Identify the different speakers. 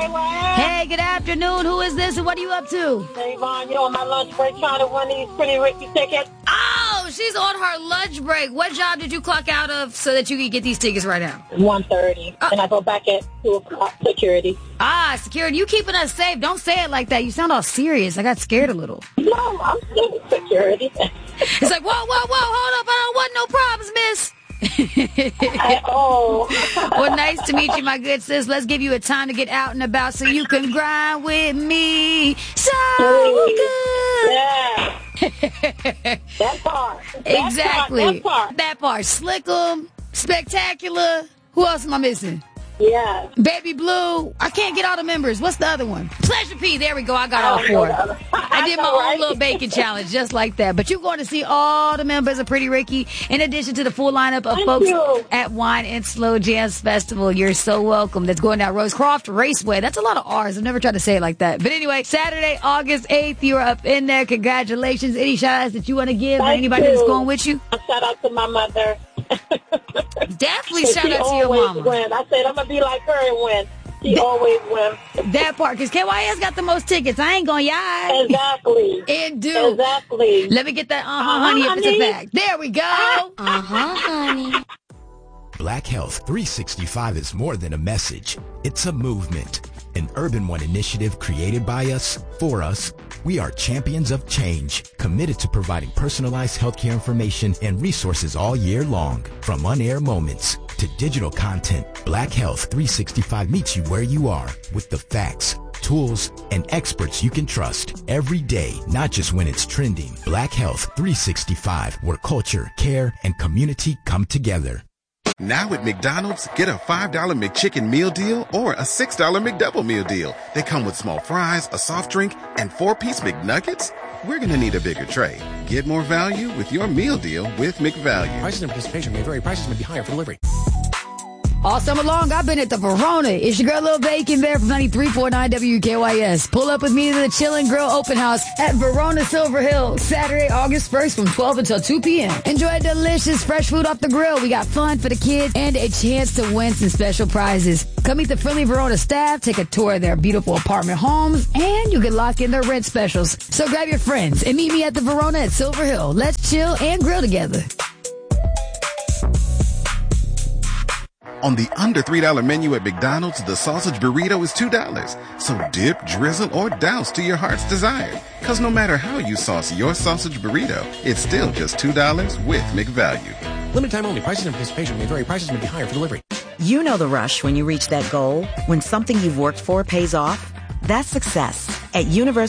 Speaker 1: KYS.
Speaker 2: Hey, good afternoon. Who is this and what are you up to?
Speaker 1: Hey, Yvonne, you on my lunch break trying to win these Pretty Ricky tickets?
Speaker 2: Oh, she's on her lunch break. What job did you clock out of so that you could get these tickets right now?
Speaker 1: 1:30, and I go back at 2 o'clock. Security.
Speaker 2: Security. You keeping us safe. Don't say it like that. You sound all serious. I got scared a little.
Speaker 1: No, I'm still security.
Speaker 2: It's like, whoa, hold up. I don't want no problems, miss. Well, nice to meet you, my good sis. Let's give you a time to get out and about so you can grind with me. So good.
Speaker 1: Yeah. That part.
Speaker 2: Exactly.
Speaker 1: That part.
Speaker 2: That part. Slick'em, Spectacular. Who else am I missing?
Speaker 1: Yeah.
Speaker 2: Baby Blue. I can't get all the members. What's the other one? Pleasure P. There we go. I got all four. I did my own little bacon challenge just like that. But you're going to see all the members of Pretty Ricky in addition to the full lineup of folks at Wine and Slow Jazz Festival. You're so welcome. That's going down Rosecroft Raceway. That's a lot of R's. I've never tried to say it like that. But anyway, Saturday, August 8th, you're up in there. Congratulations. Any shout outs that you want to give or anybody that's going with you?
Speaker 1: A shout out to my mother.
Speaker 2: Definitely shout out to your mama.
Speaker 1: Win. I said I'm going to be like her and win. She always wins.
Speaker 2: That part, because KYS got the most tickets. I ain't going to yai.
Speaker 1: Exactly.
Speaker 2: It do.
Speaker 1: Exactly.
Speaker 2: Let me get that honey if it's a fact. There we go. Honey.
Speaker 3: Black Health 365 is more than a message. It's a movement. An Urban One initiative created by us, for us. We are champions of change, committed to providing personalized healthcare information and resources all year long. From on-air moments to digital content, Black Health 365 meets you where you are with the facts, tools, and experts you can trust every day, not just when it's trending. Black Health 365, where culture, care, and community come together.
Speaker 4: Now at McDonald's, get a $5 McChicken meal deal or a $6 McDouble meal deal. They come with small fries, a soft drink, and 4-piece McNuggets. We're going to need a bigger tray. Get more value with your meal deal with McValue.
Speaker 5: Prices and participation may vary. Prices may be higher for delivery.
Speaker 2: All summer long, I've been at the Verona. It's your girl, Lil Bacon, there from 93.9 WKYS. Pull up with me to the Chill and Grill Open House at Verona Silver Hill, Saturday, August 1st from 12 until 2 p.m. Enjoy delicious fresh food off the grill. We got fun for the kids and a chance to win some special prizes. Come meet the friendly Verona staff, take a tour of their beautiful apartment homes, and you can lock in their rent specials. So grab your friends and meet me at the Verona at Silver Hill. Let's chill and grill together.
Speaker 4: On the under $3 menu at McDonald's, the sausage burrito is $2. So dip, drizzle, or douse to your heart's desire. Because no matter how you sauce your sausage burrito, it's still just $2 with McValue.
Speaker 5: Limited time only. Prices and participation may vary. Prices may be higher for delivery.
Speaker 6: You know the rush when you reach that goal, when something you've worked for pays off. That's success. At University